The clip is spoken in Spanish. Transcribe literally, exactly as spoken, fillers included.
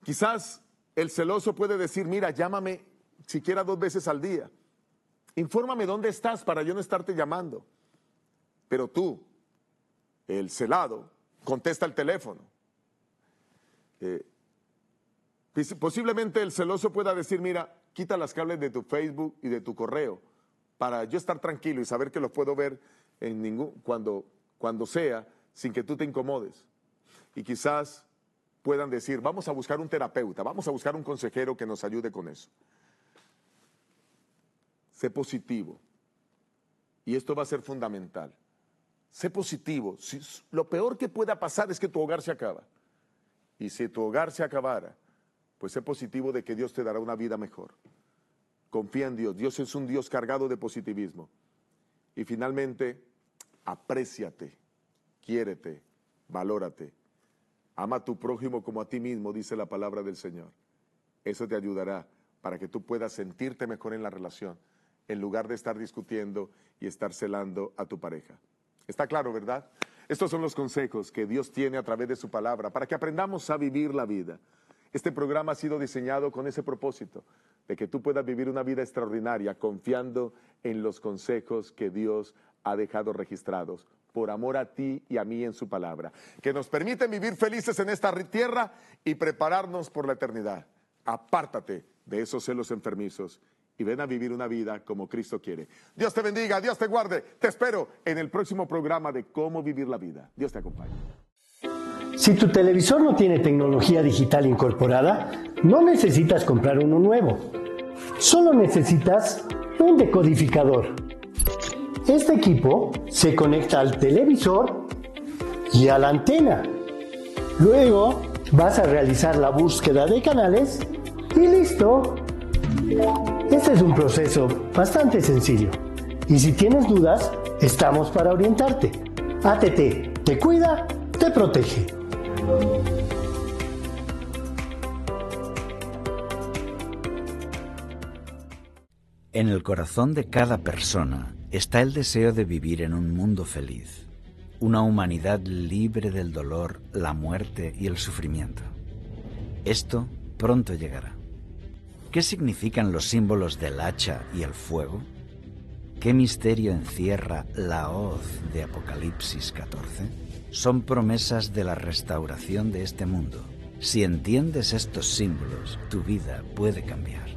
Quizás el celoso puede decir, mira, llámame siquiera dos veces al día. Infórmame dónde estás para yo no estarte llamando. Pero tú, el celado, contesta el teléfono. Eh, posiblemente el celoso pueda decir, mira, quita las cables de tu Facebook y de tu correo para yo estar tranquilo y saber que los puedo ver en ningún, cuando, cuando sea, sin que tú te incomodes. Y quizás puedan decir, vamos a buscar un terapeuta, vamos a buscar un consejero que nos ayude con eso. Sé positivo. Y esto va a ser fundamental. Sé positivo. Si, lo peor que pueda pasar es que tu hogar se acaba. Y si tu hogar se acabara, pues sé positivo de que Dios te dará una vida mejor. Confía en Dios. Dios es un Dios cargado de positivismo. Y finalmente, apréciate, quiérete, valórate. Ama a tu prójimo como a ti mismo, dice la palabra del Señor. Eso te ayudará para que tú puedas sentirte mejor en la relación, en lugar de estar discutiendo y estar celando a tu pareja. ¿Está claro, verdad? Estos son los consejos que Dios tiene a través de su palabra para que aprendamos a vivir la vida. Este programa ha sido diseñado con ese propósito, de que tú puedas vivir una vida extraordinaria confiando en los consejos que Dios ha dejado registrados por amor a ti y a mí en su palabra, que nos permiten vivir felices en esta tierra y prepararnos por la eternidad. Apártate de esos celos enfermizos y ven a vivir una vida como Cristo quiere. Dios te bendiga, Dios te guarde. Te espero en el próximo programa de Cómo Vivir la Vida. Dios te acompañe. Si tu televisor no tiene tecnología digital incorporada, no necesitas comprar uno nuevo. Solo necesitas un decodificador. Este equipo se conecta al televisor y a la antena. Luego vas a realizar la búsqueda de canales y listo. Este es un proceso bastante sencillo. Y si tienes dudas, estamos para orientarte. A T T te cuida, te protege. En el corazón de cada persona está el deseo de vivir en un mundo feliz, una humanidad libre del dolor, la muerte y el sufrimiento. Esto pronto llegará. ¿Qué significan los símbolos del hacha y el fuego? ¿Qué misterio encierra la hoz de Apocalipsis catorce? Son promesas de la restauración de este mundo. Si entiendes estos símbolos, tu vida puede cambiar.